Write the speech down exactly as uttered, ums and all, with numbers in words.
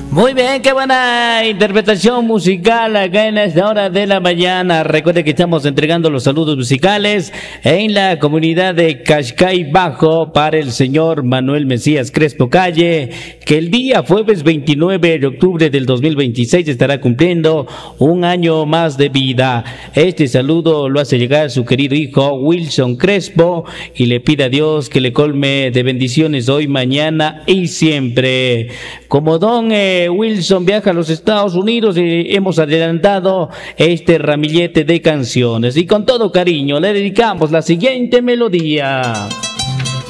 Muy bien, qué buena interpretación musical acá en esta hora de la mañana. Recuerde que estamos entregando los saludos musicales en la comunidad de Cascay Bajo para el señor Manuel Mesías Crespo Calle, que el día jueves veintinueve de octubre del dos mil veintiséis estará cumpliendo un año más de vida. Este saludo lo hace llegar su querido hijo Wilson Crespo y le pide a Dios que le colme de bendiciones hoy, mañana y siempre. Como don eh, Wilson viaja a los Estados Unidos, y hemos adelantado este ramillete de canciones y con todo cariño le dedicamos la siguiente melodía.